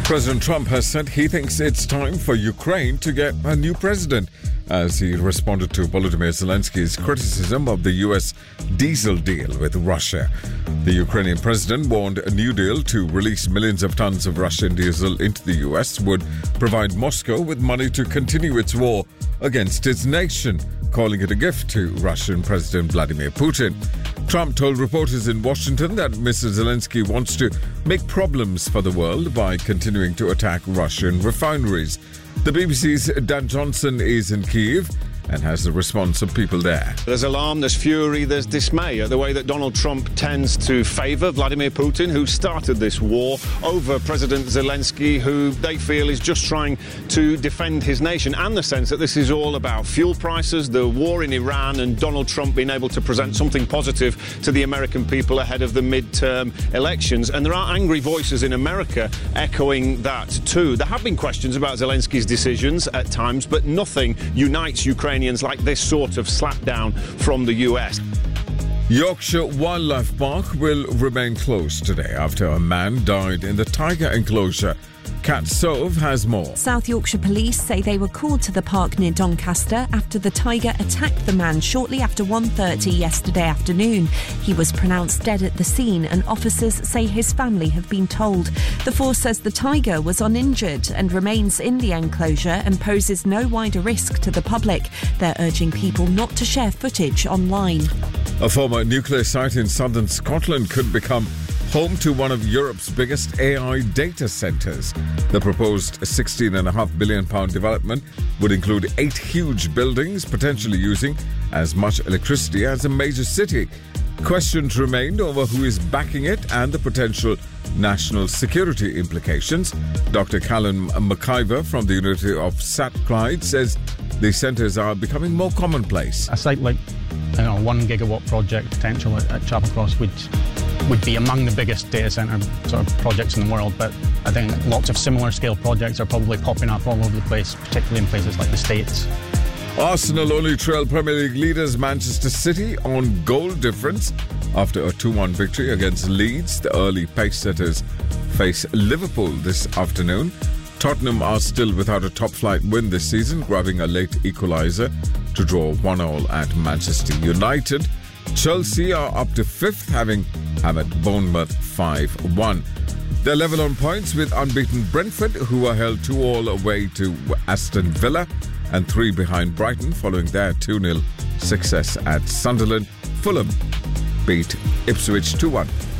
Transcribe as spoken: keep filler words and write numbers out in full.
President Trump has said he thinks it's time for Ukraine to get a new president as he responded to Volodymyr Zelensky's criticism of the U S diesel deal with Russia. The Ukrainian president warned a new deal to release millions of tons of Russian diesel into the U S would provide Moscow with money to continue its war against its nation, calling it a gift to Russian President Vladimir Putin. Trump told reporters in Washington that Mister Zelensky wants to make problems for the world by continuing to attack Russian refineries. The B B C's Dan Johnson is in Kyiv and has the response of people there. There's alarm, there's fury, there's dismay at the way that Donald Trump tends to favour Vladimir Putin, who started this war, over President Zelensky, who they feel is just trying to defend his nation, and the sense that this is all about fuel prices, the war in Iran, and Donald Trump being able to present something positive to the American people ahead of the midterm elections. And there are angry voices in America echoing that too. There have been questions about Zelensky's decisions at times, but nothing unites Ukraine like this sort of slapdown from the U S. Yorkshire Wildlife Park will remain closed today after a man died in the tiger enclosure. Kat Sove has more. South Yorkshire Police say they were called to the park near Doncaster after the tiger attacked the man shortly after one thirty yesterday afternoon. He was pronounced dead at the scene and officers say his family have been told. The force says the tiger was uninjured and remains in the enclosure and poses no wider risk to the public. They're urging people not to share footage online. A former nuclear site in southern Scotland could become home to one of Europe's biggest A I data centres. The proposed sixteen point five billion pounds development would include eight huge buildings, potentially using as much electricity as a major city. Questions remained over who is backing it and the potential national security implications. Doctor Callum McIver from the University of Strathclyde says the centres are becoming more commonplace. A site like you know, one gigawatt project potential at, at Chapplecross would would be among the biggest data centre sort of projects in the world, but I think lots of similar scale projects are probably popping up all over the place, particularly in places like the States. Arsenal only trail Premier League leaders Manchester City on goal difference after a two one victory against Leeds. The early pace-setters face Liverpool this afternoon. Tottenham are still without a top-flight win this season, grabbing a late equaliser to draw one all at Manchester United. Chelsea are up to fifth, having hammered Bournemouth five one. They're level on points with unbeaten Brentford, who are held two all away to Aston Villa and three behind Brighton following their two nil success at Sunderland. Fulham beat Ipswich two one.